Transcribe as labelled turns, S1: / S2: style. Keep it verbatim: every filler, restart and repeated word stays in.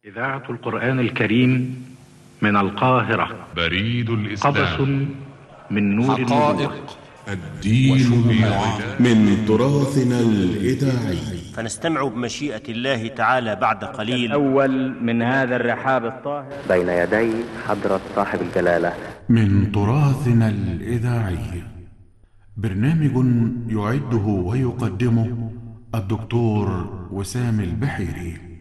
S1: إذاعة القرآن الكريم من القاهرة.
S2: بريد الإسلام.
S1: قبس من نور
S3: حقائق الدين من تراثنا الإذاعي.
S4: فنستمع بمشيئة الله تعالى بعد قليل
S5: الأول من هذا الرحاب الطاهر
S6: بين يدي حضرة صاحب الجلالة
S3: من تراثنا الإذاعي، برنامج يعده ويقدمه الدكتور وسام البحيري.